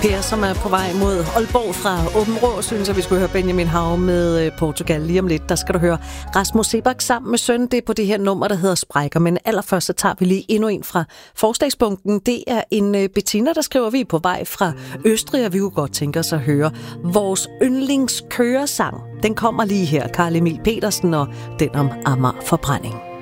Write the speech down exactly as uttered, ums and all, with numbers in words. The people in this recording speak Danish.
Per, som er på vej mod Aalborg fra Åben Rå, synes jeg, vi skulle høre Benjamin Hav med Portugal lige om lidt. Der skal du høre Rasmus Seebach sammen med søn. Det er på det her nummer, der hedder Sprækker. Men allerførst så tager vi lige endnu en fra forslagsbunken. Det er en Bettina, der skriver, vi er på vej fra Østrig, og vi kunne godt tænke os at høre vores yndlingskøresang. Den kommer lige her, Carl Emil Petersen og den om Amager Forbrænding.